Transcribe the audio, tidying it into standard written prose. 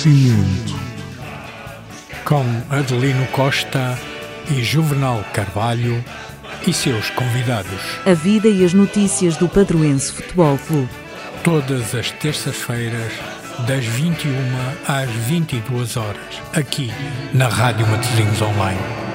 Cimento. Com Adelino Costa e Juvenal Carvalho e seus convidados. A vida e as notícias do Padroense Futebol Clube. Todas as terças-feiras, das 21 às 22 horas, aqui na Rádio Matosinhos Online.